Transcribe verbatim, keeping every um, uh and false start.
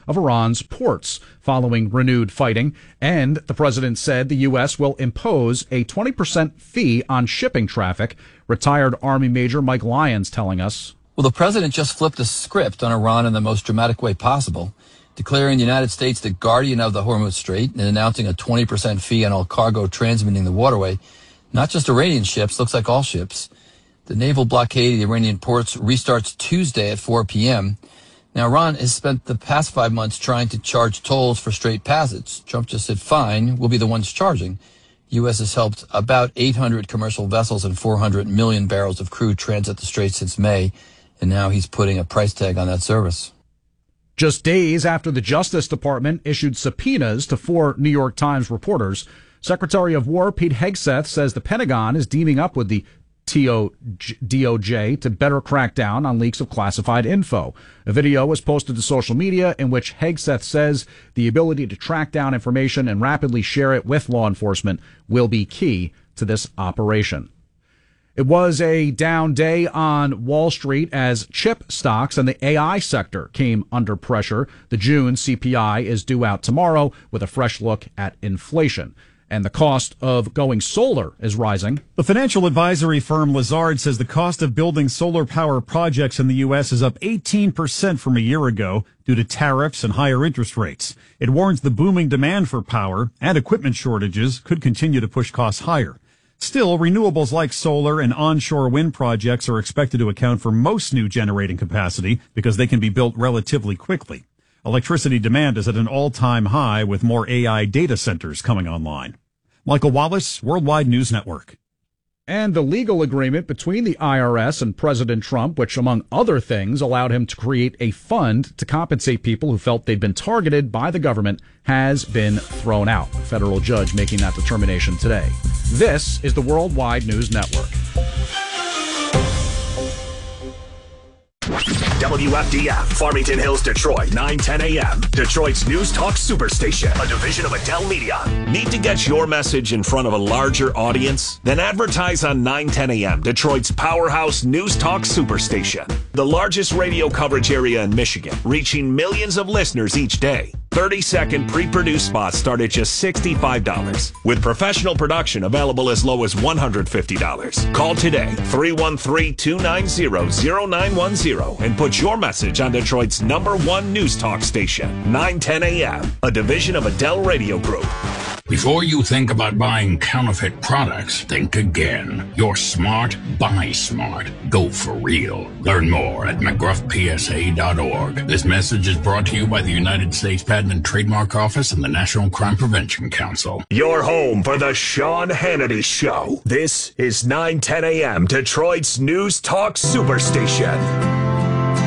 of Iran's ports following renewed fighting. And the president said the U S will impose a twenty percent fee on shipping traffic. Retired Army Major Mike Lyons telling us. Well, the president just flipped the script on Iran in the most dramatic way possible, declaring the United States the guardian of the Hormuz Strait and announcing a twenty percent fee on all cargo transmitting the waterway. Not just Iranian ships, looks like all ships. The naval blockade of the Iranian ports restarts Tuesday at four p.m. Now, Iran has spent the past five months trying to charge tolls for Strait passage. Trump just said, fine, we'll be the ones charging. U S has helped about eight hundred commercial vessels and four hundred million barrels of crude transit the Strait since May, and now he's putting a price tag on that service. Just days after the Justice Department issued subpoenas to four New York Times reporters, Secretary of War Pete Hegseth says the Pentagon is teaming up with the D O J to better crack down on leaks of classified info. A video was posted to social media in which Hegseth says the ability to track down information and rapidly share it with law enforcement will be key to this operation. It was a down day on Wall Street as chip stocks and the A I sector came under pressure. The June C P I is due out tomorrow with a fresh look at inflation. And the cost of going solar is rising. The financial advisory firm Lazard says the cost of building solar power projects in the U S is up eighteen percent from a year ago due to tariffs and higher interest rates. It warns the booming demand for power and equipment shortages could continue to push costs higher. Still, renewables like solar and onshore wind projects are expected to account for most new generating capacity because they can be built relatively quickly. Electricity demand is at an all-time high with more A I data centers coming online. Michael Wallace, Worldwide News Network. And the legal agreement between the I R S and President Trump, which among other things allowed him to create a fund to compensate people who felt they'd been targeted by the government, has been thrown out. A federal judge making that determination today. This is the Worldwide News Network. W F D F, Farmington Hills, Detroit, nine ten a.m. Detroit's News Talk Superstation, a division of Adele Media. Need to get your message in front of a larger audience? Then advertise on nine ten a.m., Detroit's powerhouse News Talk Superstation. The largest radio coverage area in Michigan, reaching millions of listeners each day. thirty-second pre-produced spots start at just sixty-five dollars, with professional production available as low as one hundred fifty dollars. Call today, three one three, two nine zero, zero nine one zero, and put your message on Detroit's number one news talk station, nine ten a.m., a division of Adele Radio Group. Before you think about buying counterfeit products, think again. You're smart, buy smart. Go for real. Learn more at mcgruff p s a dot org. This message is brought to you by the United States Patent and Trademark Office and the National Crime Prevention Council. Your home for the Sean Hannity Show. This is nine ten a.m. Detroit's News Talk Superstation.